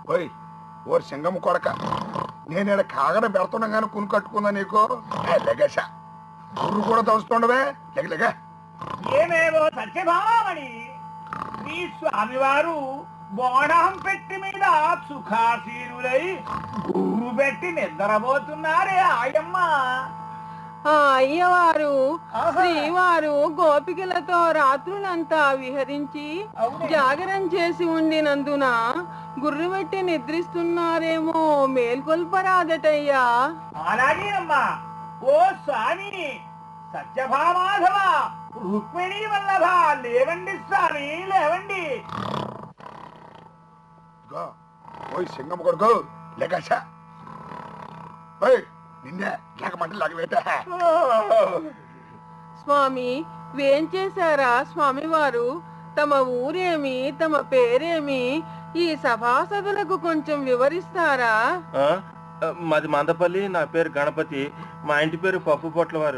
ఓయ్ ఓరి సింగమ్మ కొడక, నేను కాగడ పెడుతుండగానే కుని కట్టుకుందా నీకు? లెగస గుర్రు కూడా తలుస్తుండవే, లెగ. ఏమేవో సత్యభామని, మీ స్వామివారు బోణం పెట్టి మీద సుఖాసీనులై గుర్రు పెట్టి నిద్రపోతున్నారే ఆయమ్మ. ఆ అయ్యవారు శ్రీవారు గోపికలతో రాత్రులంతా విహరించి జాగరం చేసి ఉండినందున గుర్రు పెట్టి నిద్రిస్తున్నారేమో, మేల్కొల్పరాదటయ్యా. అలాగేనమ్మా. ఓ స్వామి సత్యభామాధవ రుక్మిణీ వల్లభ, లేవండి స్వామి లేవండి. ఓయ్ సింగమ్మ కొడుకు లెగస. ఓయ్ నిన్నే లేకమంటే లేకవేట. స్వామి వేంచేశారా స్వామివారు? తమ ఊరేమి, తమ పేరేమి, ఈ సభాసదులకు కొంచెం వివరిస్తారా? మాది మందపల్లి, నా పేరు గణపతి, మా ఇంటి పేరు పప్పు పొట్ల వారు.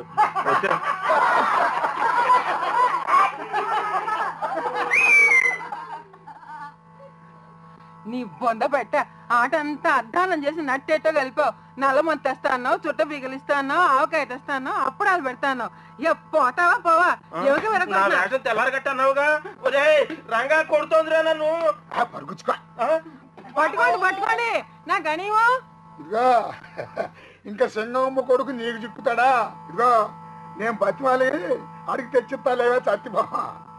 నీ బొంద పెట్ట ఆటంతా అద్దానం చేసి నట్టేటో కలిపావు. నల్లమంత తెస్తాను, చుట్ట బిగిలిస్తాను, ఆవకాయ తెస్తాను, అప్పుడాలు పెడతాను. పోతావా పోవా? తెల్లారగట్టన్నావుగా, రంగా కొడుతోందిరా నన్ను. పట్టుకోండి పట్టుకోండి నా గణీవో. ఇదిగో ఇంకా సింగమ్మ కొడుకు నీకు చిక్కుతాడా? ఇదిగో నేను బతిమాలి అడిగి తెచ్చిస్తా లేవా చత్తిబా.